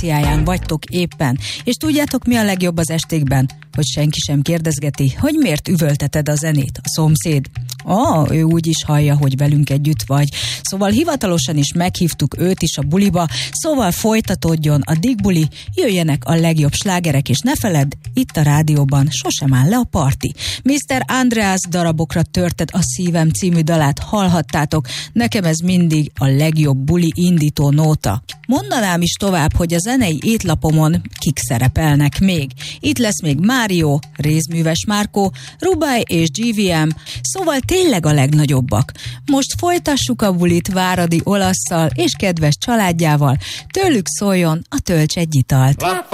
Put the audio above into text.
konferenciáján vagytok éppen, és tudjátok, mi a legjobb az estékben? Hogy senki sem kérdezgeti, hogy miért üvölteted a zenét, a szomszéd. Ő úgy is hallja, hogy velünk együtt vagy. Szóval hivatalosan is meghívtuk őt is a buliba, szóval folytatódjon a digbuli, jöjjenek a legjobb slágerek, és ne feledd, itt a rádióban sosem áll le a parti. Mr. Andreas Darabokra törted a szívem című dalát hallhattátok, nekem ez mindig a legjobb buli indító nóta. Mondanám is tovább, hogy a zenei étlapomon kik szerepelnek még. Itt lesz még Mário, Rézműves Márkó, Rubaj és GVM, szóval tényleg a legnagyobbak. Most folytassuk a bulit Váradi Olasszal és kedves családjával, tőlük szóljon a Tölts egy italt.